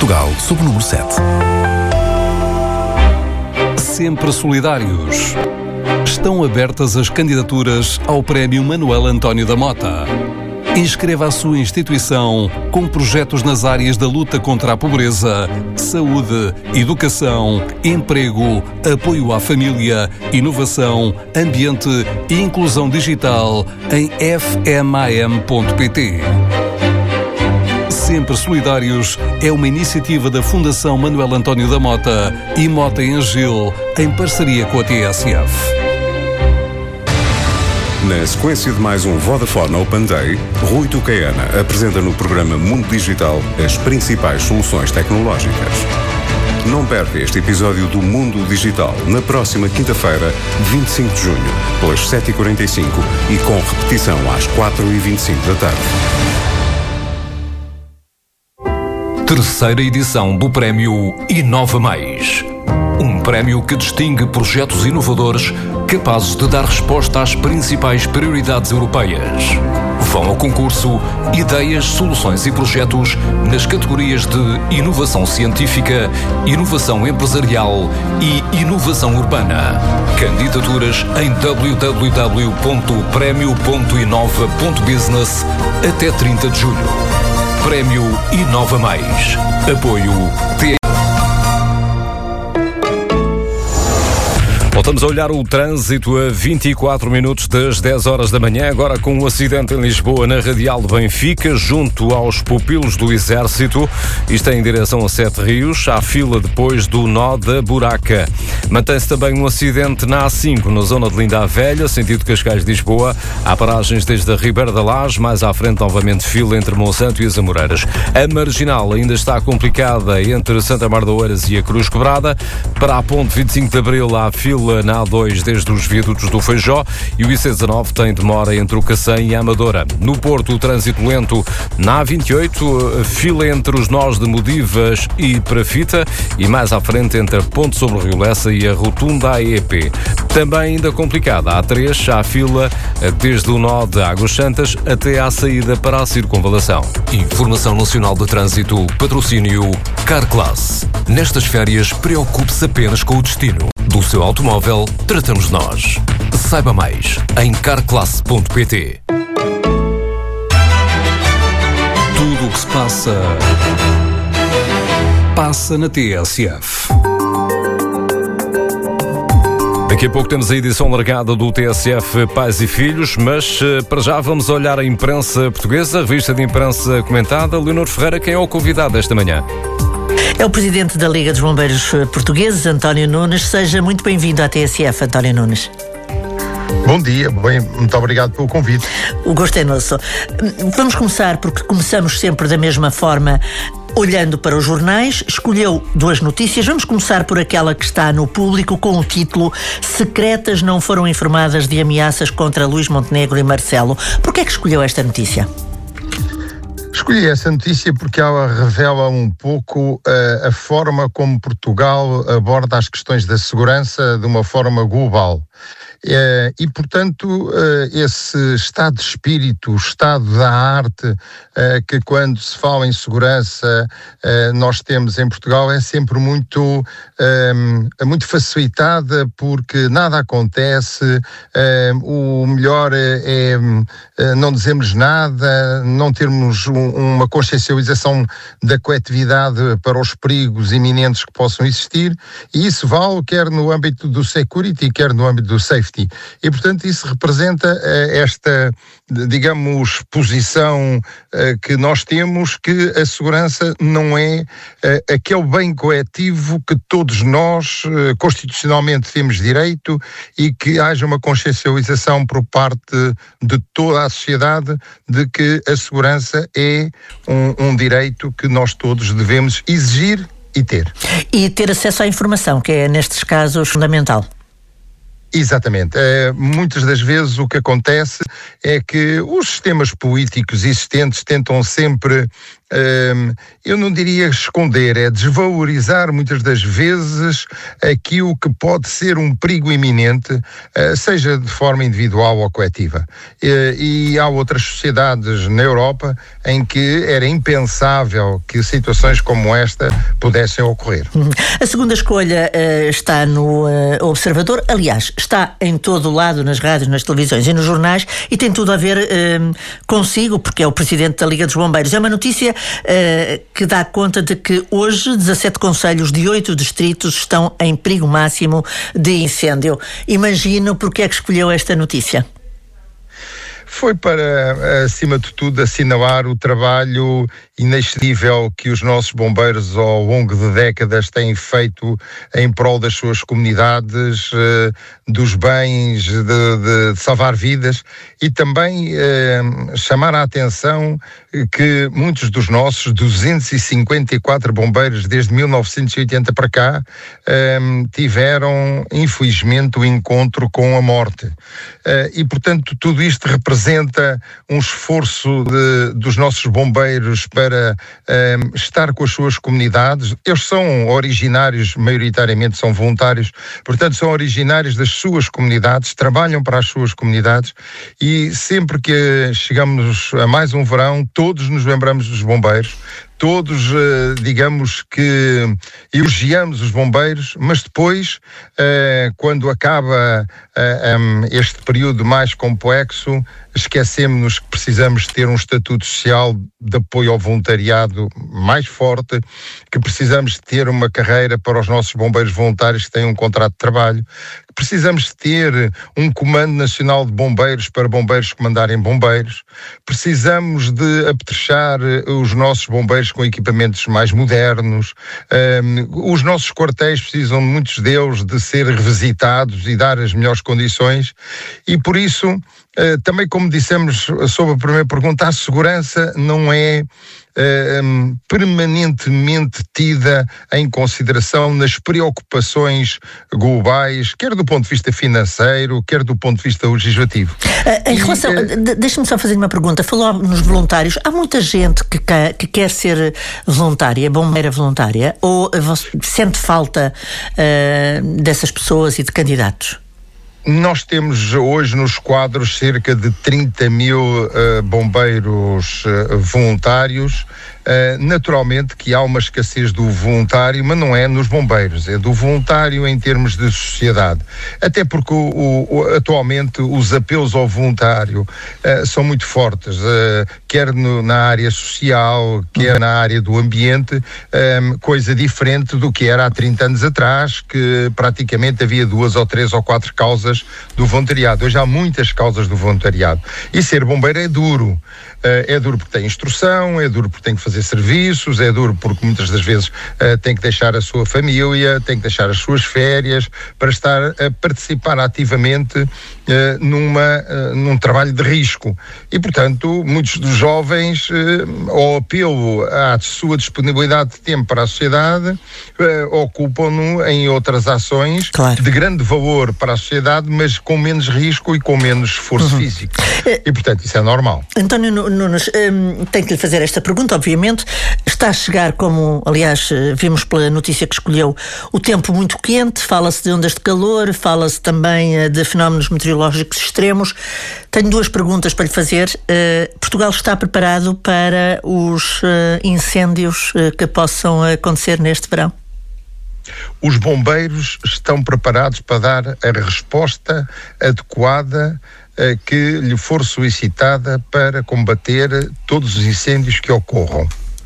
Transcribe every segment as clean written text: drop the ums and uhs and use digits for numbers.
Portugal, sob o número 7. Sempre solidários. Estão abertas as candidaturas ao Prémio Manuel António da Mota. Inscreva a sua instituição com projetos nas áreas da luta contra a pobreza, saúde, educação, emprego, apoio à família, inovação, ambiente e inclusão digital em fmam.pt. Sempre Solidários é uma iniciativa da Fundação Manuel António da Mota e Mota em Agil, em parceria com a TSF. Na sequência de mais um Vodafone Open Day, Rui Tucaiana apresenta no programa Mundo Digital as principais soluções tecnológicas. Não perca este episódio do Mundo Digital na próxima quinta-feira, 25 de junho, pelas 7h45 e com repetição às 4h25 da tarde. Terceira edição do Prémio Inova Mais. Um prémio que distingue projetos inovadores capazes de dar resposta às principais prioridades europeias. Vão ao concurso ideias, soluções e projetos nas categorias de inovação científica, inovação empresarial e inovação urbana. Candidaturas em www.premio.inova.business até 30 de julho. Prémio Inova Mais. Apoio Voltamos a olhar o trânsito a 24 minutos das 10 horas da manhã, agora com um acidente em Lisboa, na Radial de Benfica, junto aos pupilos do Exército. Isto é em direção a Sete Rios, há fila depois do nó da Buraca. Mantém-se também um acidente na A5, na zona de Linda a Velha, sentido Cascais de Lisboa. Há paragens desde a Ribeira da Laje, mais à frente novamente fila entre Monsanto e as Amoreiras. A Marginal ainda está complicada entre Santa Mar de Oeiras e a Cruz Quebrada. Para a ponte 25 de Abril há fila na A2 desde os viadutos do Feijó e o IC19 tem demora entre o Cacém e a Amadora. No Porto, o trânsito lento na A28, fila entre os nós de Modivas e Prafita e mais à frente entre a Ponte sobre o Rio Lessa e a Rotunda AEP. Também ainda complicada a A3, há fila desde o nó de Águas Santas até à saída para a circunvalação. Informação Nacional de Trânsito, patrocínio Carclass. Nestas férias, preocupe-se apenas com o destino. Do seu automóvel, tratamos nós. Saiba mais em carclass.pt. Tudo o que se passa na TSF. Daqui a pouco temos a edição largada do TSF Pais e Filhos, mas para já vamos olhar a imprensa portuguesa, a revista de imprensa comentada. Leonor Ferreira, quem é o convidado desta manhã? É o presidente da Liga dos Bombeiros Portugueses, António Nunes. Seja muito bem-vindo à TSF, António Nunes. Bom dia, muito obrigado pelo convite. O gosto é nosso. Vamos começar porque começamos sempre da mesma forma, olhando para os jornais. Escolheu duas notícias. Vamos começar por aquela que está no Público com o título "Secretas não foram informadas de ameaças contra Luís Montenegro e Marcelo". Por que é que escolheu esta notícia? Escolhi essa notícia porque ela revela um pouco a forma como Portugal aborda as questões da segurança de uma forma global. E, portanto, esse estado de espírito, o estado da arte, que quando se fala em segurança nós temos em Portugal, é sempre muito facilitada, porque nada acontece, o melhor é não dizermos nada, não termos uma consciencialização da coletividade para os perigos iminentes que possam existir, e isso vale quer no âmbito do security, quer no âmbito do safety. E, portanto, isso representa esta, digamos, posição que nós temos, que a segurança não é aquele bem coletivo que todos nós constitucionalmente temos direito, e que haja uma consciencialização por parte de toda a sociedade de que a segurança é um direito que nós todos devemos exigir e ter. E ter acesso à informação, que é, nestes casos, fundamental. Exatamente. Muitas das vezes o que acontece é que os sistemas políticos existentes tentam sempre eu não diria esconder, é desvalorizar muitas das vezes aquilo que pode ser um perigo iminente, seja de forma individual ou coletiva. E há outras sociedades na Europa em que era impensável que situações como esta pudessem ocorrer. A segunda escolha está no Observador, aliás, está em todo o lado, nas rádios, nas televisões e nos jornais, e tem tudo a ver consigo, porque é o Presidente da Liga dos Bombeiros. É uma notícia que dá conta de que hoje 17 concelhos de 8 distritos estão em perigo máximo de incêndio. Imagino porque é que escolheu esta notícia. Foi para, acima de tudo, assinalar o trabalho inexcedível que os nossos bombeiros ao longo de décadas têm feito em prol das suas comunidades, dos bens, de salvar vidas, e também chamar a atenção que muitos dos nossos 254 bombeiros desde 1980 para cá tiveram, infelizmente, o encontro com a morte. E, portanto, tudo isto representa um esforço dos nossos bombeiros para estar com as suas comunidades. Eles são originários, maioritariamente são voluntários, portanto são originários das suas comunidades, trabalham para as suas comunidades, e sempre que chegamos a mais um verão, todos nos lembramos dos bombeiros. Todos, digamos que elogiamos os bombeiros, mas depois, quando acaba este período mais complexo, esquecemos-nos que precisamos ter um estatuto social de apoio ao voluntariado mais forte, que precisamos ter uma carreira para os nossos bombeiros voluntários que têm um contrato de trabalho, que precisamos ter um comando nacional de bombeiros para bombeiros comandarem bombeiros, precisamos de apetrechar os nossos bombeiros com equipamentos mais modernos, os nossos quartéis precisam, muitos deles, de ser revisitados e dar as melhores condições, e por isso, também como dissemos sobre a primeira pergunta, a segurança não é permanentemente tida em consideração nas preocupações globais, quer do ponto de vista financeiro, quer do ponto de vista legislativo. Em relação, deixa-me só fazer uma pergunta. Falou nos voluntários. Há muita gente que quer ser voluntária, bombeira voluntária, ou sente falta dessas pessoas e de candidatos? Nós temos hoje nos quadros cerca de 30 mil bombeiros voluntários. Naturalmente que há uma escassez do voluntário, mas não é nos bombeiros, é do voluntário em termos de sociedade. Até porque atualmente os apelos ao voluntário são muito fortes, quer na área social, quer na área do ambiente, coisa diferente do que era há 30 anos atrás, que praticamente havia 2 ou 3 ou 4 causas do voluntariado. Hoje há muitas causas do voluntariado. E ser bombeiro é duro. É duro porque tem instrução, é duro porque tem que fazer serviços, é duro porque muitas das vezes tem que deixar a sua família, tem que deixar as suas férias para estar a participar ativamente num trabalho de risco. E, portanto, muitos dos jovens, ao apelo à sua disponibilidade de tempo para a sociedade, ocupam-no em outras ações de grande valor para a sociedade, mas com menos risco e com menos esforço físico. E, portanto, isso é normal. António Nunes, tenho que lhe fazer esta pergunta, obviamente. Está a chegar, como aliás vimos pela notícia que escolheu, o tempo muito quente, fala-se de ondas de calor, fala-se também de fenómenos meteorológicos extremos. Tenho 2 perguntas para lhe fazer. Portugal está preparado para os incêndios que possam acontecer neste verão? Os bombeiros estão preparados para dar a resposta adequada que lhe for solicitada para combater todos os incêndios que ocorram.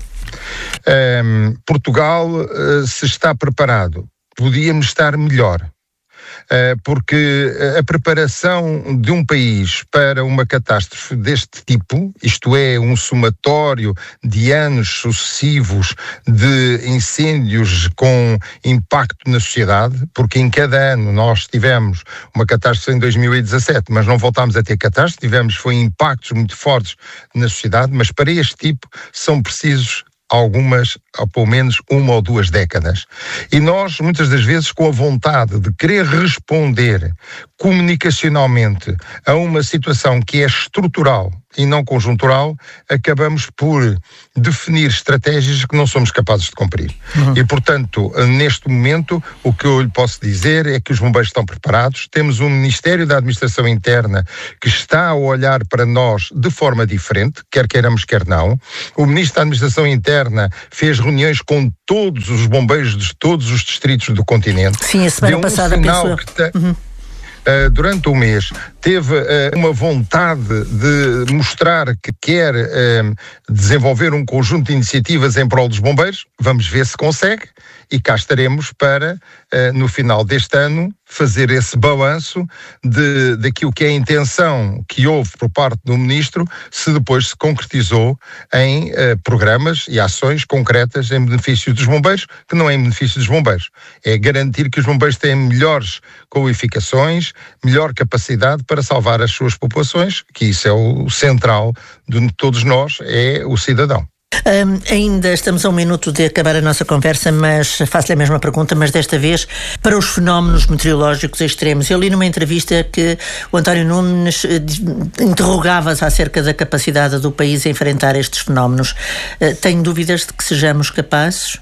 Portugal, se está preparado, podíamos estar melhor. Porque a preparação de um país para uma catástrofe deste tipo, isto é, um somatório de anos sucessivos de incêndios com impacto na sociedade, porque em cada ano nós tivemos uma catástrofe em 2017, mas não voltámos a ter catástrofe, foi impactos muito fortes na sociedade, mas para este tipo são precisos algumas há pelo menos 1 ou 2 décadas. E nós, muitas das vezes, com a vontade de querer responder comunicacionalmente a uma situação que é estrutural e não conjuntural, acabamos por definir estratégias que não somos capazes de cumprir. E, portanto, neste momento, o que eu lhe posso dizer é que os bombeiros estão preparados. Temos um Ministério da Administração Interna que está a olhar para nós de forma diferente, quer queiramos, quer não. O Ministro da Administração Interna fez reuniões com todos os bombeiros de todos os distritos do continente. Sim, a semana passada pensou. Durante o mês teve uma vontade de mostrar que quer desenvolver um conjunto de iniciativas em prol dos bombeiros. Vamos ver se consegue e cá estaremos para, no final deste ano, fazer esse balanço daquilo que é a intenção que houve por parte do Ministro, se depois se concretizou em programas e ações concretas em benefício dos bombeiros, que não é em benefício dos bombeiros. É garantir que os bombeiros têm melhores qualificações, melhor capacidade para salvar as suas populações, que isso é o central de todos nós, é o cidadão. Ainda estamos a 1 minuto de acabar a nossa conversa, mas faço-lhe a mesma pergunta, mas desta vez para os fenómenos meteorológicos extremos. Eu li numa entrevista que o António Nunes interrogava-se acerca da capacidade do país a enfrentar estes fenómenos. Tenho dúvidas de que sejamos capazes?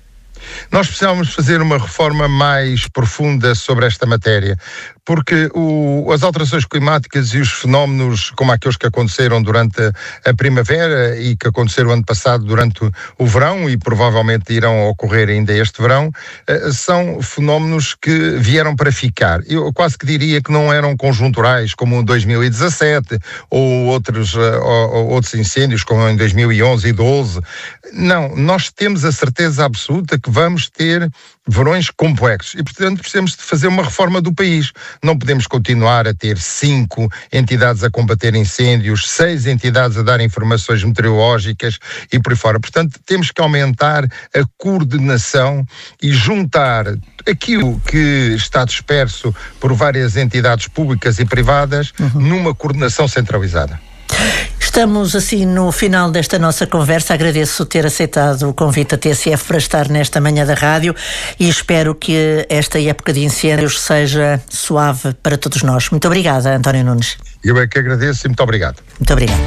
Nós precisamos fazer uma reforma mais profunda sobre esta matéria, porque as alterações climáticas e os fenómenos como aqueles que aconteceram durante a primavera e que aconteceram ano passado durante o verão e provavelmente irão ocorrer ainda este verão, são fenómenos que vieram para ficar. Eu quase que diria que não eram conjunturais, como em 2017 ou outros incêndios como em 2011 e 2012. Não, nós temos a certeza absoluta que vamos ter verões complexos e, portanto, precisamos de fazer uma reforma do país. Não podemos continuar a ter 5 entidades a combater incêndios, 6 entidades a dar informações meteorológicas e por aí fora. Portanto, temos que aumentar a coordenação e juntar aquilo que está disperso por várias entidades públicas e privadas numa coordenação centralizada. Estamos assim no final desta nossa conversa. Agradeço ter aceitado o convite da TSF para estar nesta manhã da rádio e espero que esta época de incêndios seja suave para todos nós. Muito obrigada, António Nunes. Eu é que agradeço e muito obrigado. Muito obrigado.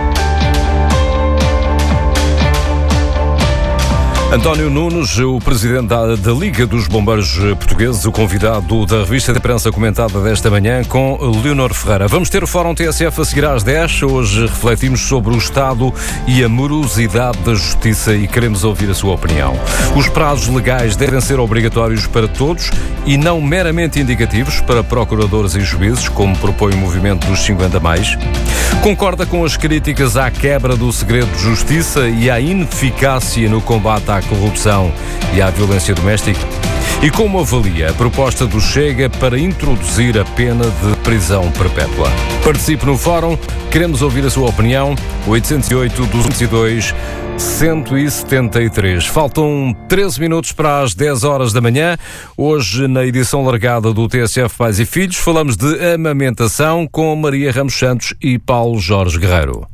António Nunes, o presidente da Liga dos Bombeiros Portugueses, o convidado da revista de imprensa comentada desta manhã com Leonor Ferreira. Vamos ter o Fórum TSF a seguir às 10. Hoje refletimos sobre o Estado e a morosidade da Justiça e queremos ouvir a sua opinião. Os prazos legais devem ser obrigatórios para todos e não meramente indicativos para procuradores e juízes, como propõe o movimento dos 50 mais. Concorda com as críticas à quebra do segredo de justiça e à ineficácia no combate à corrupção e à violência doméstica? E como avalia a proposta do Chega para introduzir a pena de prisão perpétua? Participe no Fórum, queremos ouvir a sua opinião. 808-202-173. Faltam 13 minutos para as 10 horas da manhã. Hoje, na edição largada do TSF Pais e Filhos, falamos de amamentação com Maria Ramos Santos e Paulo Jorge Guerreiro.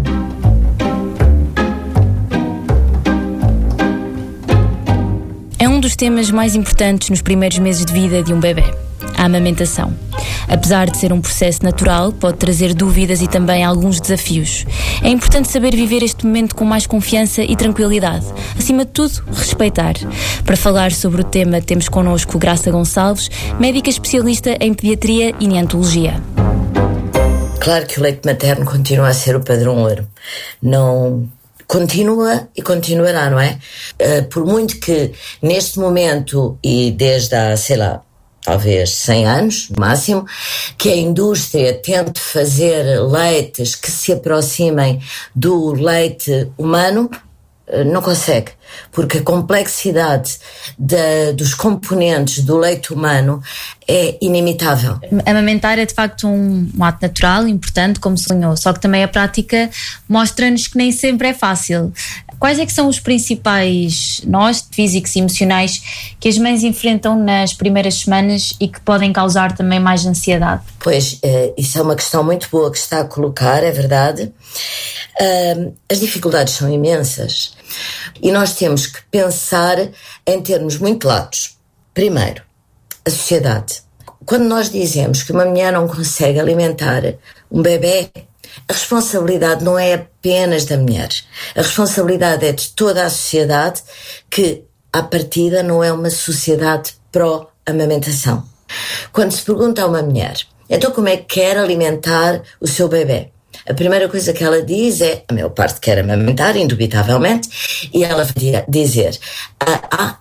É um dos temas mais importantes nos primeiros meses de vida de um bebê, a amamentação. Apesar de ser um processo natural, pode trazer dúvidas e também alguns desafios. É importante saber viver este momento com mais confiança e tranquilidade. Acima de tudo, respeitar. Para falar sobre o tema, temos connosco Graça Gonçalves, médica especialista em pediatria e neonatologia. Claro que o leite materno continua a ser o padrão ouro. Não... Continua e continuará, não é? Por muito que neste momento e desde há, talvez 100 anos, no máximo, que a indústria tente fazer leites que se aproximem do leite humano, não consegue, porque a complexidade dos componentes do leite humano é inimitável. Amamentar é de facto um ato natural, importante, como sonhou, só que também a prática mostra-nos que nem sempre é fácil. Quais é que são os principais nós, físicos e emocionais, que as mães enfrentam nas primeiras semanas e que podem causar também mais ansiedade? Pois, isso é uma questão muito boa que está a colocar, é verdade. As dificuldades são imensas e nós temos que pensar em termos muito lados. Primeiro, a sociedade. Quando nós dizemos que uma mulher não consegue alimentar um bebê, a responsabilidade não é apenas da mulher. A responsabilidade é de toda a sociedade, que, à partida, não é uma sociedade pró-amamentação. Quando se pergunta a uma mulher, então como é que quer alimentar o seu bebê? A primeira coisa que ela diz é: a maior parte quer amamentar, indubitavelmente, e ela vai dizer: